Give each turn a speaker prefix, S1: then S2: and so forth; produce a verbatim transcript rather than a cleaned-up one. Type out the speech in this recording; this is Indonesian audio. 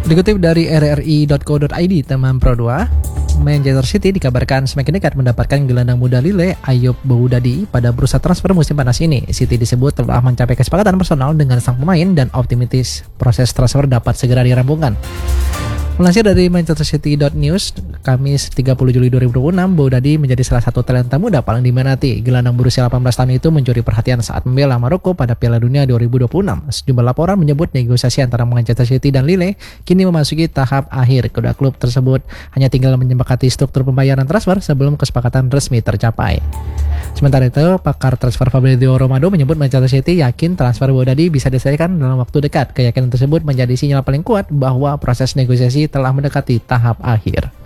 S1: Dikutip dari r r i dot co dot i d, teman Pro dua, Manchester City dikabarkan semakin dekat mendapatkan gelandang muda Lille Ayoub Boudadi pada bursa transfer musim panas ini. City disebut telah mencapai kesepakatan personal dengan sang pemain dan optimistis proses transfer dapat segera dirampungkan. Melansir dari manchester city dot news, Kamis tiga puluh Juli dua ribu dua puluh enam, Boudadi menjadi salah satu talenta muda paling diminati. Gelandang berusia delapan belas tahun itu mencuri perhatian saat membela Maroko pada Piala Dunia dua ribu dua puluh enam. Sejumlah laporan menyebut negosiasi antara Manchester City dan Lille kini memasuki tahap akhir. Kedua klub tersebut hanya tinggal menyepakati struktur pembayaran transfer sebelum kesepakatan resmi tercapai. Sementara itu, pakar transfer Fabrizio Romano menyebut Manchester City yakin transfer Boudadi bisa diselesaikan dalam waktu dekat. Keyakinan tersebut menjadi sinyal paling kuat bahwa proses negosiasi telah mendekati tahap akhir.